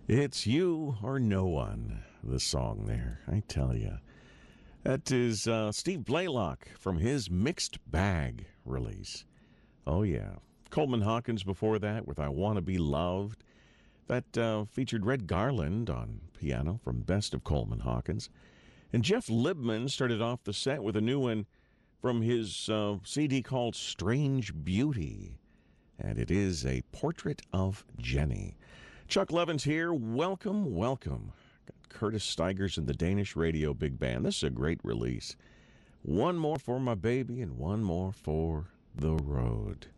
It's You or No One, the song there, I tell you. That is Steve Blaylock from his Mixed Bag release. Oh, yeah. Coleman Hawkins before that with I Want to Be Loved. That featured Red Garland on piano from Best of Coleman Hawkins. And Jeff Libman started off the set with a new one from his CD called Strange Beauty. And it is a portrait of Jenny. Chuck Levins here. Welcome, welcome. Got Curtis Stigers and the Danish Radio Big Band. This is a great release. One more for my baby and one more for the road.